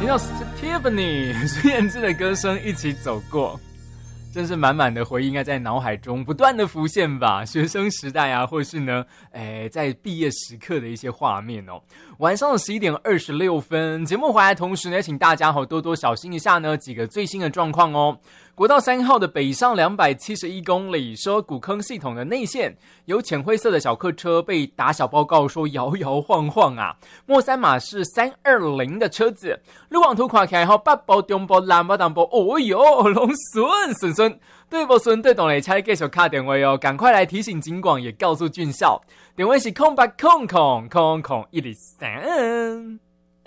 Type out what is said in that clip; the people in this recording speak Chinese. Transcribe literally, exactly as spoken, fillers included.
听到 Tiffany 孙燕姿的歌声一起走过，真是满满的回忆，应该在脑海中不断的浮现吧。学生时代啊，或是呢，诶，在毕业时刻的一些画面哦。晚上的十一点二十六分，节目回来同时呢，请大家好多多小心一下呢几个最新的状况哦。国道三号的北上两百七十一公里，说古坑系统的内线有浅灰色的小客车被打小报告说摇摇晃晃啊。莫三码是三二零的车子，路网图看起来后北部、中部、南部、南部，哦哟，拢顺顺顺。对不顺对懂嘞，请继续打电话哦，赶快来提醒警广，也告诉军校，电话是空八空空空空一零三。